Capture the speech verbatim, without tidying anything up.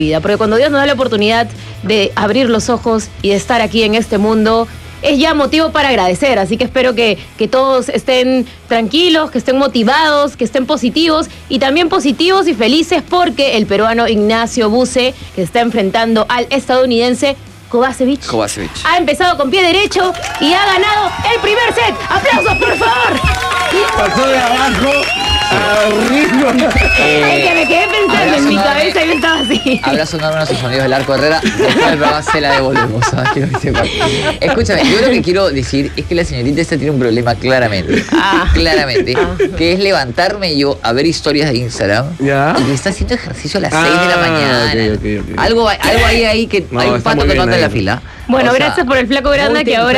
vida, porque cuando Dios nos da la oportunidad de abrir los ojos y de estar aquí en este mundo, es ya motivo para agradecer, así que espero que, que todos estén tranquilos, que estén motivados, que estén positivos y también positivos y felices porque el peruano Ignacio Buse, que está enfrentando al estadounidense Kovacevic, Kovacevic, ha empezado con pie derecho y ha ganado el primer set. ¡Aplausos, por favor! Pasó de abajo a arriba. Eh, es que me quedé pensando en mi cabeza y yo estaba así. Habrá sonado unos sonidos del Arco Herrera, después del programa se la devolvemos. ¿Sabes? Quiero que sepan. Escúchame, yo lo que quiero decir es que la señorita esta tiene un problema claramente. Ah. Claramente. Ah. Que es levantarme yo a ver historias de Instagram ¿Ya? y que está haciendo ejercicio a las Ah, seis de la mañana. ok, ok, ok. Algo, algo hay ahí que No, hay un está pato muy que bien no anda en la ahí. fila. Bueno, O sea, gracias por el flaco muy grande que ahora